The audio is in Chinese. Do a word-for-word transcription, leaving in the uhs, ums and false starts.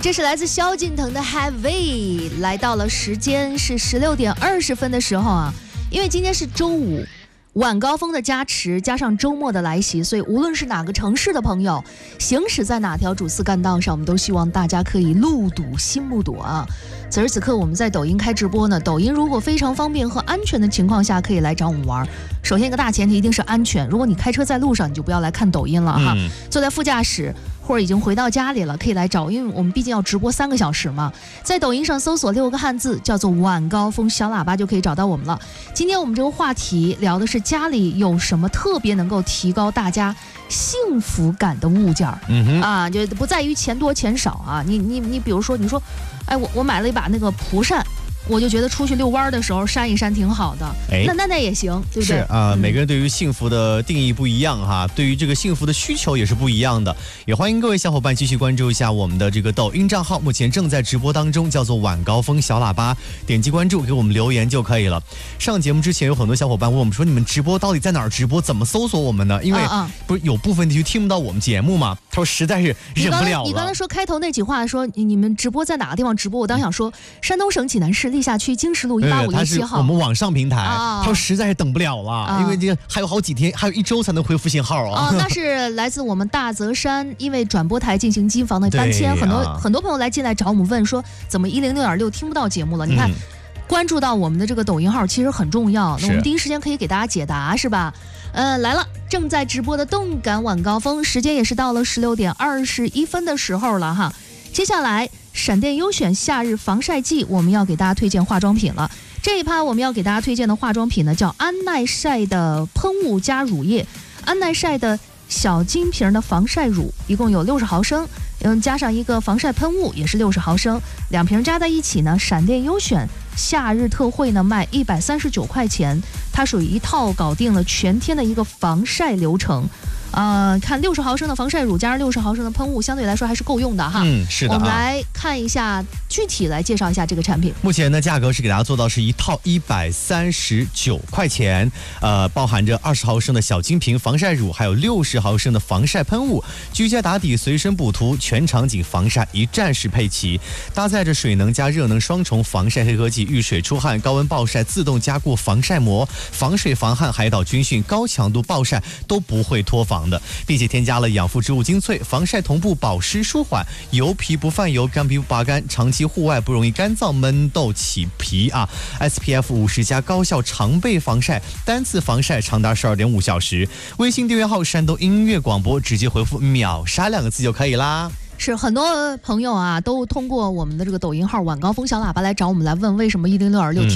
这是来自萧敬腾的 Heavy， 来到了时间是十六点二十分的时候啊，因为今天是周五，晚高峰的加持加上周末的来袭，所以无论是哪个城市的朋友行驶在哪条主次干道上，我们都希望大家可以路堵心不堵啊。此时此刻我们在抖音开直播呢，抖音如果非常方便和安全的情况下可以来找我们玩。首先一个大前提一定是安全，如果你开车在路上你就不要来看抖音了哈、嗯、坐在副驾驶或者已经回到家里了可以来找，因为我们毕竟要直播三个小时嘛。在抖音上搜索六个汉字叫做晚高峰小喇叭就可以找到我们了。今天我们这个话题聊的是家里有什么特别能够提高大家幸福感的物件、嗯、哼啊，就不在于钱多钱少啊。你你你比如说你说哎我我买了一把那个蒲扇，我就觉得出去遛弯的时候扇一扇挺好的，哎，那那那也行，对不对？ 是啊、呃嗯，每个人对于幸福的定义不一样哈，对于这个幸福的需求也是不一样的。也欢迎各位小伙伴继续关注一下我们的这个抖音账号，目前正在直播当中，叫做晚高峰小喇叭，点击关注，给我们留言就可以了。上节目之前有很多小伙伴问我们说，你们直播到底在哪儿直播？怎么搜索我们呢？因为不是有部分地区听不到我们节目嘛？他说实在是忍不了了。 你刚才说开头那句话说你们直播在哪个地方直播？我当想说山东省济南市历下区经十路一八五零七号， 我们网上平台，他说实在是等不了了，啊、因为这还有好几天，还有一周才能恢复信号啊。 啊，那是来自我们大泽山，因为转播台进行机房的搬迁，很多、啊、很多朋友来进来找我们问说，怎么一零六点六听不到节目了？你看。嗯，关注到我们的这个抖音号其实很重要，那我们第一时间可以给大家解答，是吧？呃，来了，正在直播的动感晚高峰，时间也是到了十六点二十一分的时候了哈。接下来，闪电优选夏日防晒季，我们要给大家推荐化妆品了。这一趴我们要给大家推荐的化妆品呢，叫安耐晒的喷雾加乳液，安耐晒的小金瓶的防晒乳，一共有六十毫升。嗯，加上一个防晒喷雾也是六十毫升，两瓶加在一起呢，闪电优选夏日特惠呢卖一百三十九块钱，它属于一套搞定了全天的一个防晒流程。呃，看六十毫升的防晒乳加上六十毫升的喷雾，相对来说还是够用的哈。 嗯，是的、啊。 我们来看一下具体来介绍一下这个产品。 目前呢，价格是给大家做到是一套一百三十九块钱，呃，包含着二十毫升的小金瓶防晒乳，还有六十毫升的防晒喷雾，居家打底，随身补涂，全场景防晒一站式配齐，搭载着水能加热能双重防晒黑科技，遇水出汗、高温暴晒自动加固防晒膜，防水防汗、海岛军训、高强度暴晒都不会脱防的，并且添加了养肤植物精粹，防晒同步保湿舒缓，油皮不泛油，干皮不拔干，长期户外不容易干燥闷痘起皮啊 ！S P F 五十加高效常备防晒，单次防晒长达十二点五小时。微信订阅号山东音乐广播，直接回复秒杀两个字就可以啦。 是很多朋友啊，都通过我们的这个抖音号晚高峰小喇叭来找我们来问为什么一零六点六。